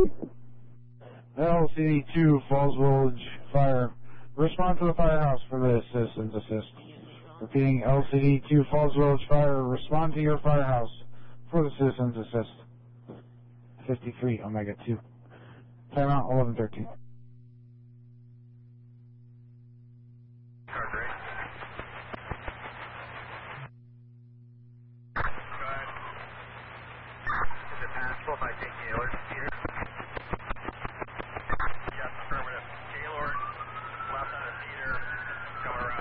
LCD2 Falls Village Fire. Respond to the firehouse for the citizens assist. Repeating, LCD2 Falls Village Fire. Respond to your firehouse for the citizens assist. 53 Omega 2. Timeout 11:13. Charge rate. Go ahead. Is it passable by taking the alert, Peter?